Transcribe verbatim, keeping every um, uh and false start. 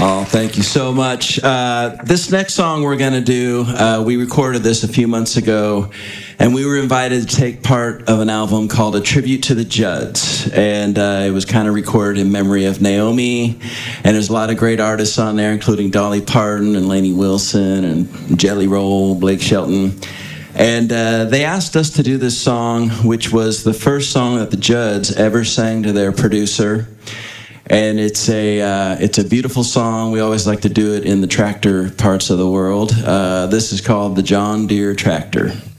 Oh, thank you so much. Uh, this next song we're going to do, uh, we recorded this a few months ago, and we were invited to take part of an album called A Tribute to the Judds. And uh, it was kind of recorded in memory of Naomi, and there's a lot of great artists on there, including Dolly Parton and Lainey Wilson and Jelly Roll, Blake Shelton. And uh, they asked us to do this song, which was the first song that the Judds ever sang to their producer. And it's a uh, it's a beautiful song. We always like to do it in the tractor parts of the world. Uh, this is called the John Deere Tractor.